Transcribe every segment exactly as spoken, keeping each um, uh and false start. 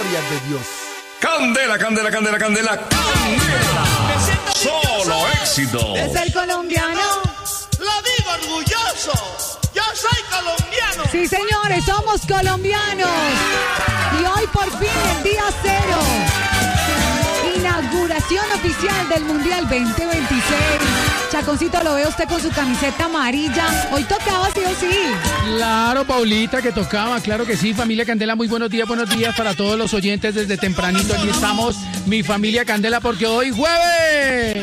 gloria de Dios. Candela, candela, candela, candela, candela. Solo éxito. Es el colombiano. Lo digo orgulloso. Yo soy colombiano. Sí, señores, somos colombianos. Y hoy por fin el día cero. Inauguración oficial del Mundial veinte veintiséis. Chaconcito, lo ve usted con su camiseta amarilla. Hoy tocaba sí o sí. Claro, Paulita, que tocaba, claro que sí. Familia Candela, muy buenos días, buenos días para todos los oyentes desde tempranito. Aquí estamos, mi familia Candela, porque hoy jueves.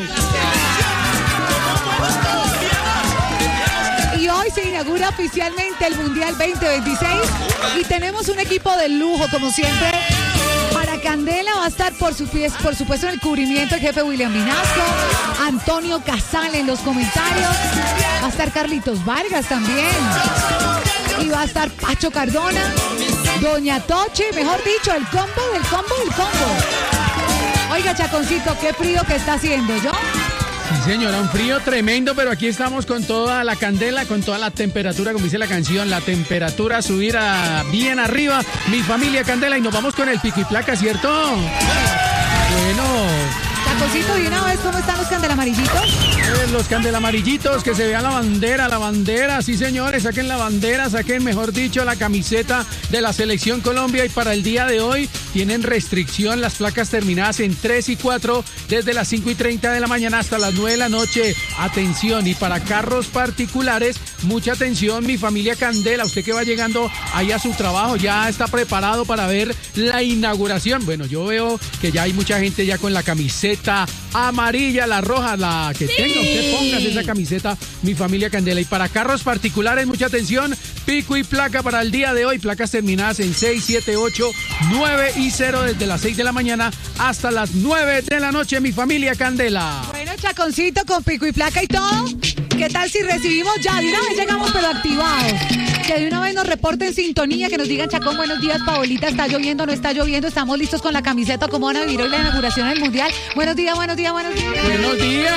Y hoy se inaugura oficialmente el Mundial veinte veintiséis. Y tenemos un equipo de lujo, como siempre. Para Candela va a estar, por, su, por supuesto, en el cubrimiento el jefe William Vinasco, Antonio Casal en los comentarios, va a estar Carlitos Vargas también, y va a estar Pacho Cardona, Doña Tochi, mejor dicho, el combo del combo del combo. Oiga, Chaconcito, qué frío que está haciendo, ¿yo? Sí, señora, un frío tremendo, pero aquí estamos con toda la candela, con toda la temperatura, como dice la canción, la temperatura subir a bien arriba, mi familia Candela, y nos vamos con el pico y placa, ¿cierto? Bueno. Chaconcito, de una vez, ¿cómo están los candelamarillitos? Eh, los candelamarillitos, que se vea la bandera, la bandera, sí señores, saquen la bandera, saquen, mejor dicho, la camiseta de la Selección Colombia, y para el día de hoy tienen restricción las placas terminadas en tres y cuatro desde las cinco y treinta de la mañana hasta las nueve de la noche. Atención, y para carros particulares, mucha atención, mi familia Candela, usted que va llegando ahí a su trabajo, ya está preparado para ver la inauguración. Bueno, yo veo que ya hay mucha gente ya con la camiseta amarilla, la roja, la que sí. tenga, usted póngase esa camiseta, mi familia Candela. Y para carros particulares, mucha atención, pico y placa para el día de hoy, placas terminadas en seis, siete, ocho, nueve y cero desde las seis de la mañana hasta las nueve de la noche, mi familia Candela. Bueno, Chaconcito, con pico y placa y todo, ¿qué tal si recibimos ya? De una vez llegamos pero activados. Que de una vez nos reporten sintonía, que nos digan, Chacón, buenos días, Paolita, está lloviendo, no está lloviendo, estamos listos con la camiseta, ¿cómo van a vivir hoy la inauguración del Mundial? Buenos días, buenos días, buenos días. Buenos días.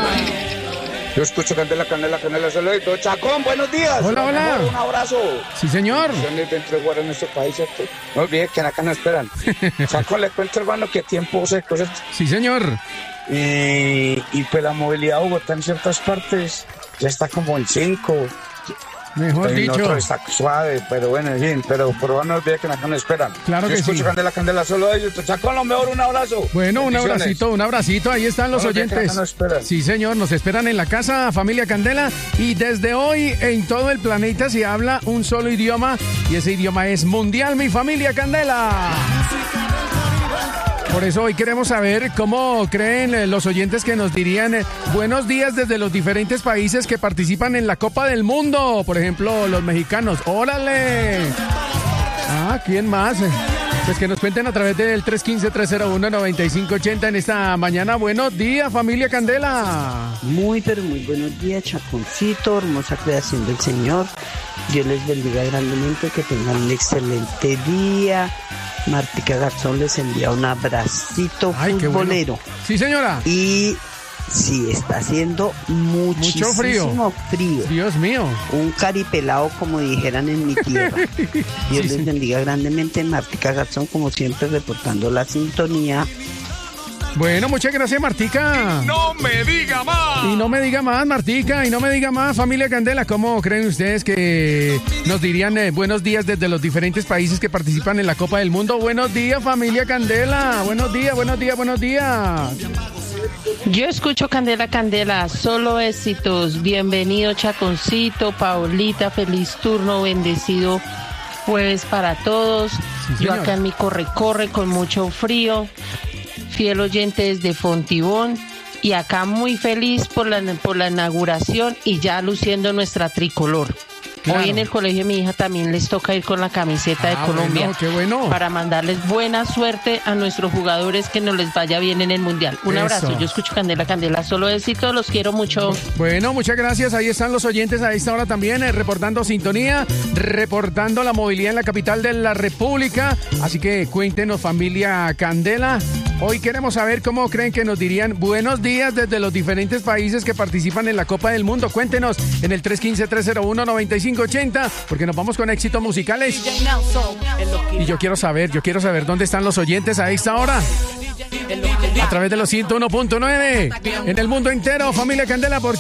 Yo escucho Candela, Candela, Candela, saludito. Chacón, buenos días. Hola, hola. Un abrazo. Sí, señor. De entregar en este país, ¿cierto? No olvide que acá no esperan. Chacón, le cuento, hermano, que tiempo seco, ¿cierto? Sí, señor. Y, y pues la movilidad de Bogotá en ciertas partes ya está como en cinco. Mejor en dicho. Otro está suave, pero bueno, en fin, pero por favor no olvide que acá no esperan. Claro Yo que escucho sí. Candela, Candela, solo ellos. Chacón, lo mejor, un abrazo. Bueno, un abracito, un abracito, ahí están los no, oyentes. No esperan. Sí, señor, nos esperan en la casa, familia Candela, y desde hoy en todo el planeta se habla un solo idioma, y ese idioma es mundial, mi familia Candela. Por eso hoy queremos saber cómo creen los oyentes que nos dirían eh, buenos días desde los diferentes países que participan en la Copa del Mundo. Por ejemplo, los mexicanos. ¡Órale! Ah, ¿quién más? Pues que nos cuenten a través del tres uno cinco, tres cero uno, nueve cinco ocho cero en esta mañana. Buenos días, familia Candela. Muy, pero muy buenos días, Chaconcito, hermosa creación del Señor. Dios les bendiga grandemente, que tengan un excelente día. Martica Garzón les envía un abracito Ay, futbolero. Bueno. Sí, señora. Y sí, está haciendo muchísimo Mucho frío. frío. Dios mío. Un caripelado, como dijeran en mi tierra. Dios sí, les sí. bendiga grandemente. Martica Garzón, como siempre, reportando la sintonía. Bueno, muchas gracias, Martica. No me diga más. Y no me diga más, Martica, y no me diga más, familia Candela. ¿Cómo creen ustedes que nos dirían eh, buenos días desde los diferentes países que participan en la Copa del Mundo? Buenos días, familia Candela. Buenos días, buenos días, buenos días. Yo escucho Candela, Candela, solo éxitos. Bienvenido, Chaconcito, Paolita, feliz turno, bendecido jueves para todos. Sí, Yo acá en mi corre-corre con mucho frío. Fiel oyente desde Fontibón, y acá muy feliz por la, por la inauguración y ya luciendo nuestra tricolor. Claro. Hoy en el colegio de mi hija también les toca ir con la camiseta Ah, de Colombia. bueno, qué bueno. Para mandarles buena suerte a nuestros jugadores, que nos les vaya bien en el Mundial. Un Eso. abrazo, yo escucho Candela, Candela, solo éxito, los quiero mucho. Bueno, muchas gracias. Ahí están los oyentes a esta hora también, eh, reportando sintonía, reportando la movilidad en la capital de la República. Así que cuéntenos, familia Candela, Hoy queremos saber cómo creen que nos dirían buenos días desde los diferentes países que participan en la Copa del Mundo. Cuéntenos en el tres uno cinco, tres cero uno, nueve cinco ocho cero, porque nos vamos con éxitos musicales. Y yo quiero saber, yo quiero saber dónde están los oyentes a esta hora. A través de los ciento uno punto nueve en el mundo entero, familia Candela, porque